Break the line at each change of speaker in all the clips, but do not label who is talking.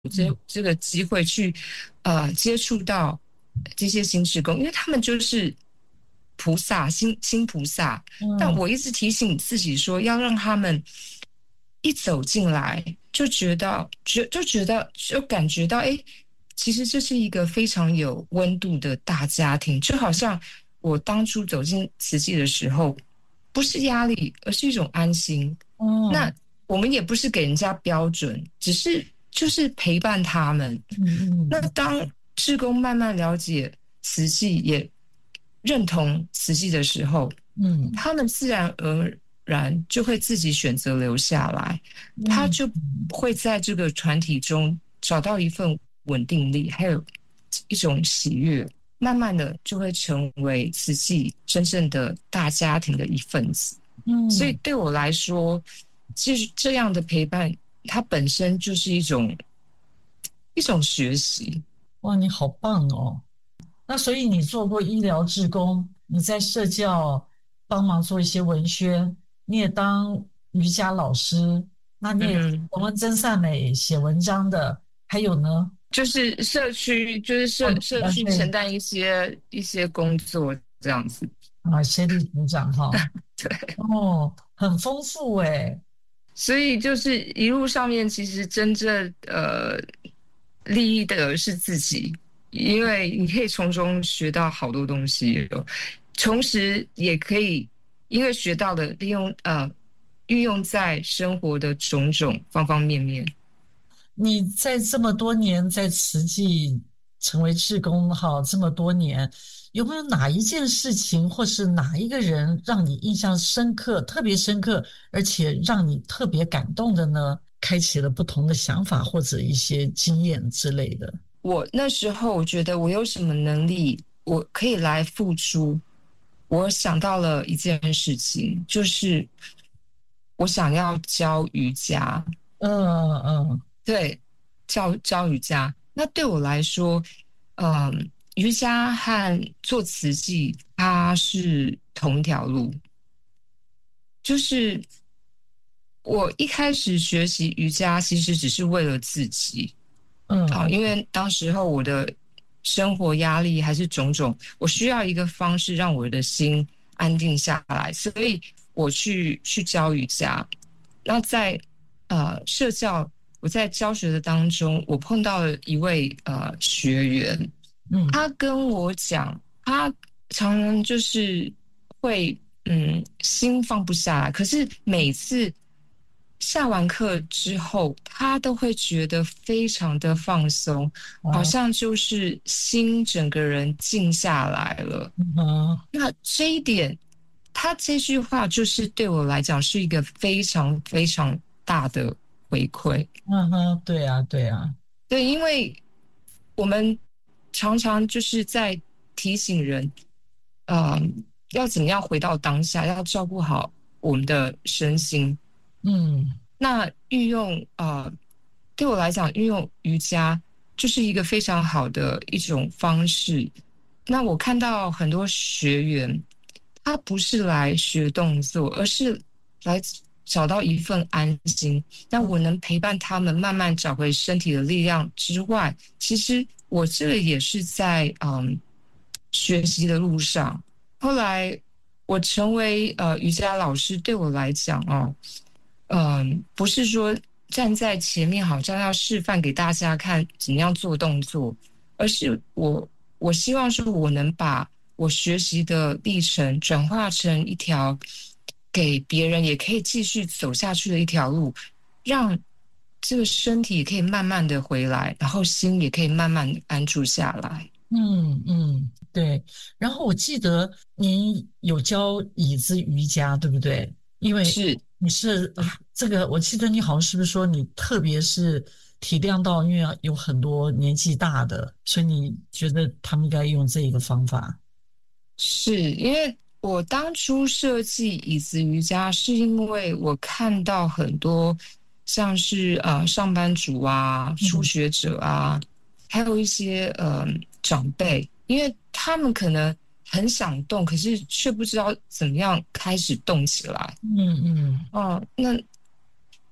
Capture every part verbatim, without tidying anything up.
这这个机会去呃接触到这些新志工，因为他们就是菩萨，新新菩萨。但
嗯
我一直提醒自己说，要让他们一走进来就觉得，就就觉得，就感觉到，哎，其实这是一个非常有温度的大家庭，就好像我当初走进慈济的时候，不是压力，而是一种安心。那
嗯
我们也不是给人家标准，只是就是陪伴他们。
嗯嗯
那当志工慢慢了解慈济，也认同慈济的时候，
嗯
他们自然而然就会自己选择留下来，他
嗯
就会在这个团体中找到一份稳定力，还有一种喜悦，慢慢的就会成为慈济真正的大家庭的一份子。所以
嗯，
对我来说，其实这样的陪伴，它本身就是一种一种学习。
哇，你好棒哦！那所以你做过医疗志工，你在社教帮忙做一些文宣，你也当瑜伽老师，那你也
嗯，
我们真善美写文章的，还有呢，
就是社区，就是社
哦，
社区承
啊对
担一些一些工作这样子。
啊，协力组长哈，
对，
哦，很丰富诶。
所以就是一路上面，其实真正呃利益的是自己，因为你可以从中学到好多东西，同时也可以因为学到的利用呃运用在生活的种种方方面面。
你在这么多年在慈济成为志工哈，这么多年，有没有哪一件事情或是哪一个人让你印象深刻、特别深刻，而且让你特别感动的呢？开启了不同的想法或者一些经验之类的。
我那时候我觉得我有什么能力，我可以来付出。我想到了一件事情，就是我想要教瑜伽。
嗯嗯
对，教教瑜伽。那对我来说，嗯，瑜伽和做慈济它是同一条路。就是我一开始学习瑜伽，其实只是为了自己啊，
嗯
因为当时候我的生活压力还是种种，我需要一个方式让我的心安定下来，所以我去去教瑜伽。那在呃社教，我在教学的当中，我碰到了一位呃学员，
嗯
他跟我讲，他常常就是会嗯心放不下来，可是每次下完课之后，他都会觉得非常的放松，好
啊
像就是心整个人静下来了。
嗯
那这一点，他这句话就是对我来讲是一个非常非常大的回馈。
嗯哼，对啊对啊，
对，因为我们常常就是在提醒人，呃，要怎么样回到当下，要照顾好我们的身心。
嗯
那运用呃，对我来讲，运用瑜伽就是一个非常好的一种方式。那我看到很多学员，他不是来学动作，而是来找到一份安心。那我能陪伴他们慢慢找回身体的力量之外，其实我这个也是在嗯学习的路上。后来我成为呃瑜伽老师，对我来讲哦。嗯，不是说站在前面好像要示范给大家看怎么样做动作，而是我我希望说我能把我学习的历程转化成一条给别人也可以继续走下去的一条路，让这个身体也可以慢慢的回来，然后心也可以慢慢地安住下来。
嗯嗯，对。然后我记得您有教椅子瑜伽，对不对？因为
是，
你是呃这个，我记得你好像是不是说你特别是体谅到，因为有很多年纪大的，所以你觉得他们应该用这一个方法。
是因为我当初设计椅子瑜伽，是因为我看到很多像是呃上班族啊、初
嗯
学者啊，还有一些呃长辈，因为他们可能很想动，可是却不知道怎么样开始动起来。
嗯嗯
哦，那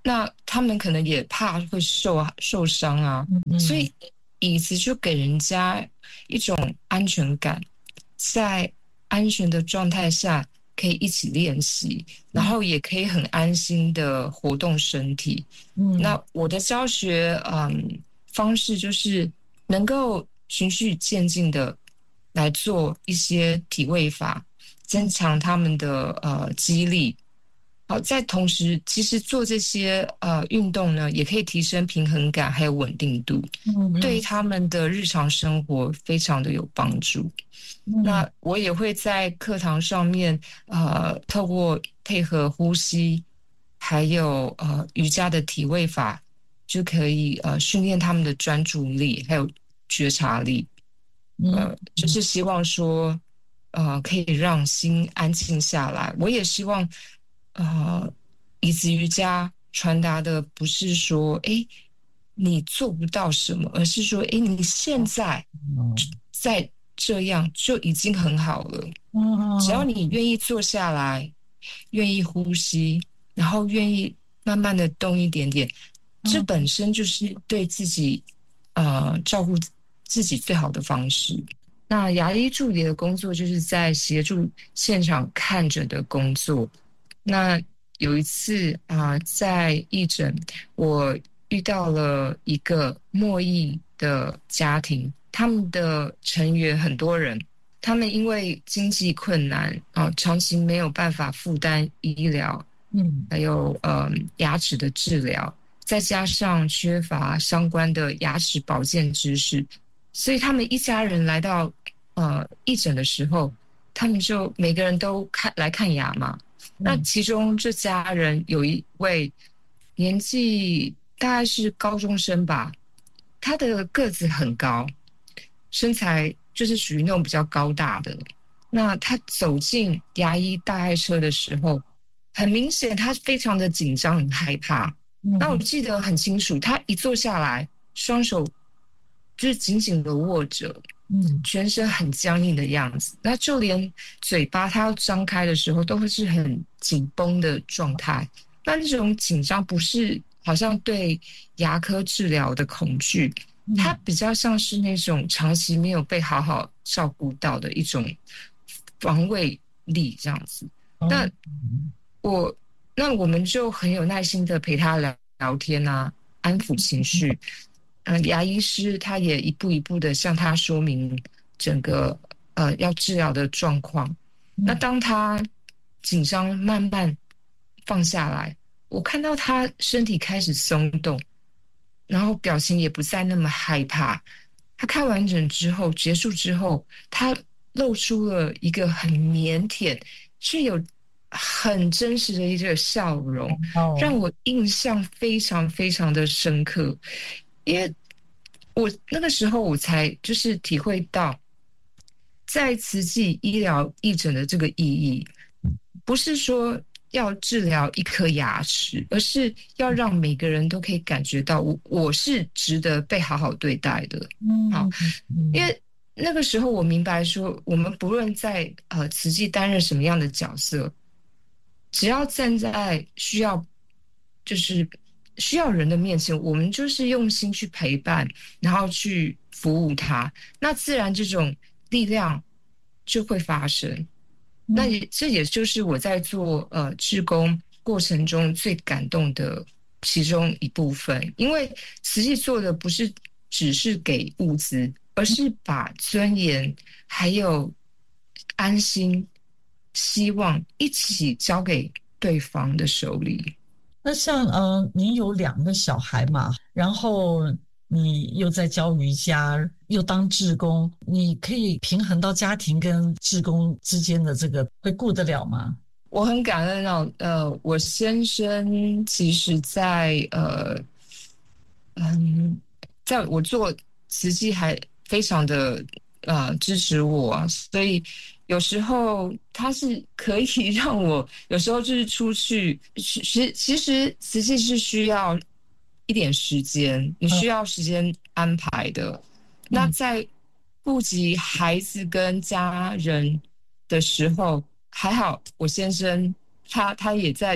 那他们可能也怕会受受伤啊，
嗯
所以椅子就给人家一种安全感，在安全的状态下可以一起练习，然后也可以很安心的活动身体。
嗯
那我的教学嗯方式就是能够循序渐进的来做一些体位法，增强他们的呃肌力。好，在同时，其实做这些呃运动呢，也可以提升平衡感还有稳定度，对
嗯
他们的日常生活非常的有帮助。
嗯
那我也会在课堂上面，呃，透过配合呼吸，还有呃瑜伽的体位法，就可以呃训练他们的专注力还有觉察力。
嗯
呃，就是希望说，呃，可以让心安静下来。我也希望，呃，椅子瑜伽传达的不是说，哎，你做不到什么，而是说，哎，你现在
嗯
在这样就已经很好了。只要
嗯
你愿意坐下来，愿意呼吸，然后愿意慢慢的动一点点，这
嗯
本身就是对自己呃照顾自己最好的方式。那牙医助理的工作就是在协助现场看诊的工作。那有一次啊、呃在义诊，我遇到了一个墨裔的家庭，他们的成员很多人，他们因为经济困难啊、呃长期没有办法负担医疗，
嗯
还有呃牙齿的治疗，再加上缺乏相关的牙齿保健知识，所以他们一家人来到呃义诊的时候，他们就每个人都看来看牙嘛。那
嗯
其中这家人有一位年纪大概是高中生吧，他的个子很高，身材就是属于那种比较高大的。那他走进牙医大爱车的时候，很明显他非常的紧张，很害怕。那我
嗯
记得很清楚，他一坐下来，双手就是紧紧的握着，
嗯
全身很僵硬的样子。那就连嘴巴他要张开的时候，都会是很紧绷的状态。那那种紧张不是好像对牙科治疗的恐惧，它比较像是那种长期没有被好好照顾到的一种防卫力这样子。那
哦
我那我们就很有耐心的陪他聊聊天啊，安抚情绪。嗯、牙医师他也一步一步的向他说明整个呃要治疗的状况。那当他紧张慢慢放下来，我看到他身体开始松动，然后表情也不再那么害怕。他看完诊之后，结束之后，他露出了一个很腼腆，是有很真实的一个笑容，让
哦
我印象非常非常的深刻。因为我那个时候我才就是体会到，在慈济医疗义诊的这个意义，不是说要治疗一颗牙齿，而是要让每个人都可以感觉到我我是值得被好好对待的。好，
嗯
因为那个时候我明白说，我们不论在呃慈济担任什么样的角色，只要站在需要就是需要人的面前，我们就是用心去陪伴，然后去服务他，那自然这种力量就会发生。那也这也就是我在做呃志工过程中最感动的其中一部分，因为实际做的不是只是给物资，而是把尊严还有安心、希望一起交给对方的手里。
那像呃，您有两个小孩嘛，然后你又在教瑜伽，又当志工，你可以平衡到家庭跟志工之间的这个，会顾得了吗？
我很感恩哦，呃，我先生其实在呃，嗯，在我做慈济还非常的呃支持我啊，所以有时候他是可以让我有时候就是出去，其实其实慈济是需要一点时间，你需要时间安排的。那在顾及孩子跟家人的时候，还好我先生他他也在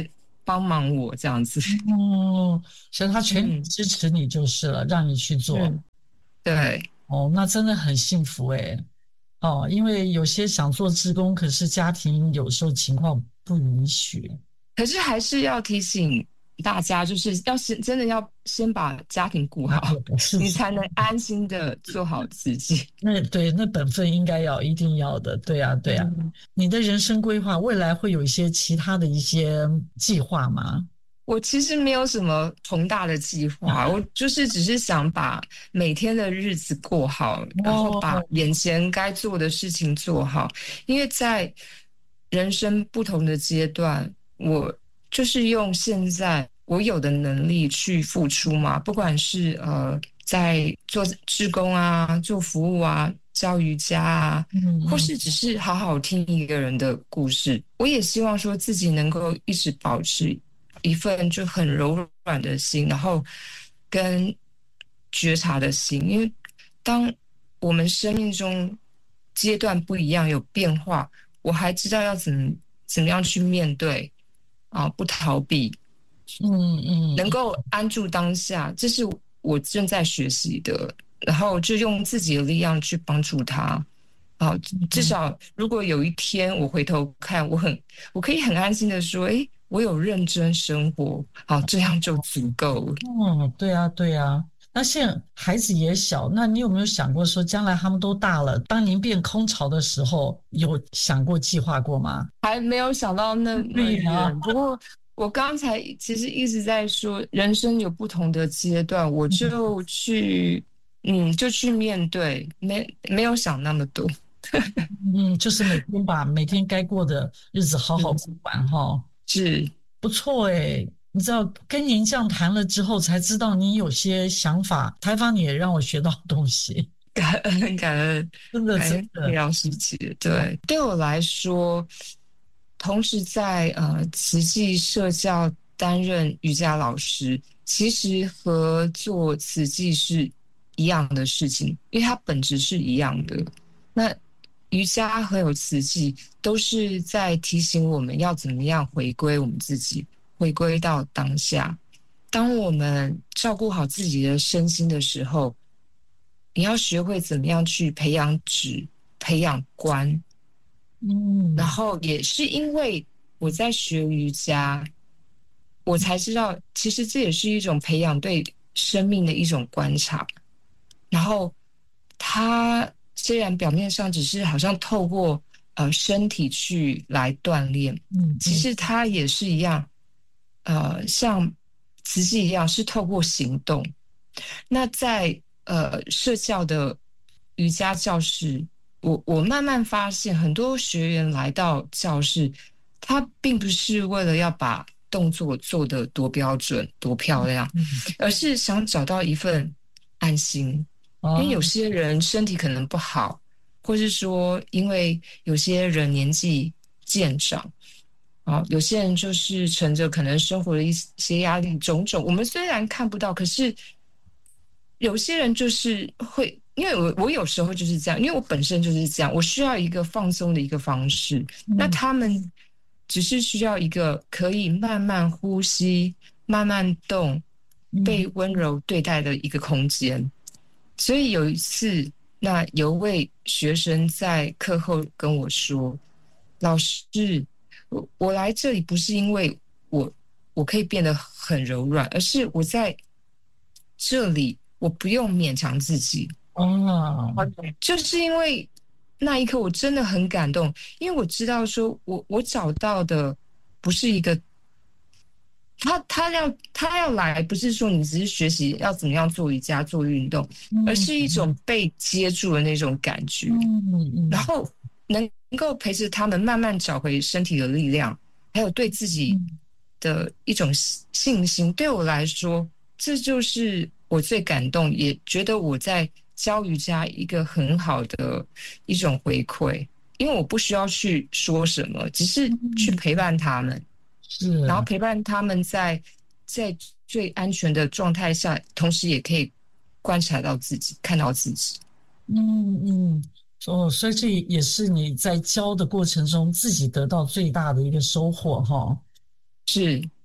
帮忙我这样子。
哦，所以他全力
嗯
支持你就是了，让你去做。
嗯，对。
哦，那真的很幸福诶。哦，因为有些想做志工，可是家庭有时候情况不允许。
可是还是要提醒大家，就是要先真的要先把家庭顾
啊，
好，
是是，
你才能安心的做好自己。
那对，那本分应该要，一定要的。对啊，对啊。
嗯，
你的人生规划，未来会有一些其他的一些计划吗？
我其实没有什么宏大的计划，我就是只是想把每天的日子过好，然后把
哦，
眼前该做的事情做好。因为在人生不同的阶段，我就是用现在我有的能力去付出嘛，不管是呃在做志工啊、做服务啊、教瑜伽啊，
嗯嗯
或是只是好好听一个人的故事，我也希望说自己能够一直保持一份就很柔软的心，然后跟觉察的心，因为当我们生命中阶段不一样，有变化，我还知道要怎么怎么样去面对啊，不逃避，
嗯嗯
能
嗯
够安住当下，这是我正在学习的，然后就用自己的力量去帮助他。好，至
嗯。
少如果有一天我回头看，我很我可以很安心的说，诶，我有认真生活，好，这样就足够了。
嗯，对啊，对啊。那现在孩子也小，那你有没有想过说，将来他们都大了，当您变空巢的时候，有想过计划过吗？
还没有想到那么
对呀，
远。不过我刚才其实一直在说，人生有不同的阶段，我就去，嗯，就去面对，没没有想那么多。
嗯，就是每天把每天该过的日子好好过
嗯，
完哈，
是
不错诶。你知道跟您这样谈了之后，才知道你有些想法，采访你也让我学到东西，
感恩感恩
真的
感
真的。
恩培养师姐。对，对我来说，同时在呃慈济社教担任瑜伽老师，其实和做慈济是一样的事情，因为它本质是一样的。那瑜伽和有慈济都是在提醒我们要怎么样回归我们自己，回归到当下。当我们照顾好自己的身心的时候，你要学会怎么样去培养止、培养观。然
嗯
后也是因为我在学瑜伽，我才知道，其实这也是一种培养对生命的一种观察。然后它虽然表面上只是好像透过呃身体去来锻炼，其
嗯嗯
实它也是一样，呃，像慈济一样是透过行动。那在呃社教的瑜伽教室，我我慢慢发现，很多学员来到教室，他并不是为了要把动作做得多标准、多漂亮，
嗯，
而是想找到一份安心。因为有
哦，
些人身体可能不好，或是说因为有些人年纪渐长。啊，有些人就是乘着可能生活的一些压力种种，我们虽然看不到，可是有些人就是会，因为我我有时候就是这样，因为我本身就是这样，我需要一个放松的一个方式。那
嗯
他们只是需要一个可以慢慢呼吸、慢慢动、被
嗯
温柔对待的一个空间。所以有一次，那有位学生在课后跟我说：“老师，我我来这里不是因为我我可以变得很柔软，而是我在这里我不用勉强自己。”
哦，
就是因为那一刻我真的很感动，因为我知道说我我找到的不是一个他他要他要来，不是说你只是学习要怎么样做瑜伽做运动，而
嗯
是一种被接住的那种感觉，
嗯嗯
然后能够陪着他们慢慢找回身体的力量，还有对自己
嗯
的一种信心。对我来说，这就是我最感动，也觉得我在教瑜伽一个很好的一种回馈，因为我不需要去说什么，只是去
嗯，
陪伴他们。然后
是，
陪伴他们在在最安全的状态下，同时也可以观察到自己，看到自己。
嗯嗯，哦，所以这也是你在教的过程中自己得到最大的一个收获哈。
是，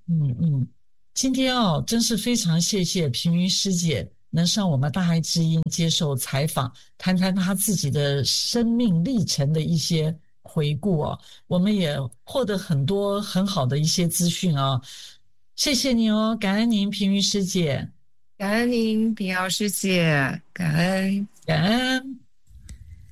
嗯嗯，今天哦，真是非常谢谢平云师姐能上我们大爱之音接受采访，谈谈她自己的生命历程的一些回顾哦，我们也获得很多很好的一些资讯啊、谢谢你哦，感恩您，平云师姐，
感恩您，平遥师姐，感恩。
感恩。